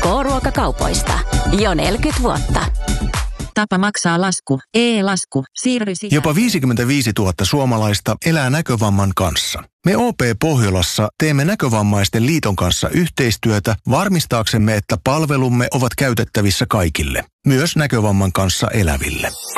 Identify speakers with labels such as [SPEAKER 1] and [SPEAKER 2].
[SPEAKER 1] K-ruokakaupoista. Jo 40 vuotta.
[SPEAKER 2] Tapa maksaa lasku. E-lasku. Siirry sisään.
[SPEAKER 3] Jopa 55 000 suomalaista elää näkövamman kanssa. Me OP Pohjolassa teemme Näkövammaisten liiton kanssa yhteistyötä varmistaaksemme, että palvelumme ovat käytettävissä kaikille, myös näkövamman kanssa eläville.